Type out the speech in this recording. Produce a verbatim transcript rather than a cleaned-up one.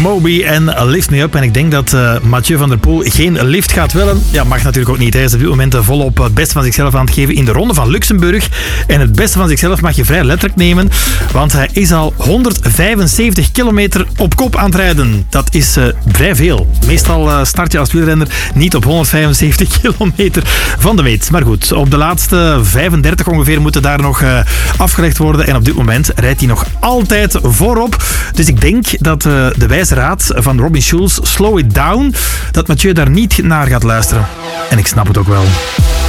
Moby en Lift Me Up. En ik denk dat uh, Mathieu van der Poel geen lift gaat willen. Ja, mag natuurlijk ook niet. Hij is op dit moment volop het beste van zichzelf aan het geven in de Ronde van Luxemburg. En het beste van zichzelf mag je vrij letterlijk nemen. Want hij is al honderdvijfenzeventig kilometer op kop aan het rijden. Dat is uh, vrij veel. Meestal uh, start je als wielrenner niet op honderdvijfenzeventig kilometer van de meet. Maar goed, op de laatste vijfendertig ongeveer moeten daar nog uh, afgelegd worden. En op dit moment rijdt hij nog altijd voorop. Dus ik denk dat uh, de wijze raad van Robin Schulz, slow it down, dat Mathieu daar niet naar gaat luisteren. En ik snap het ook wel.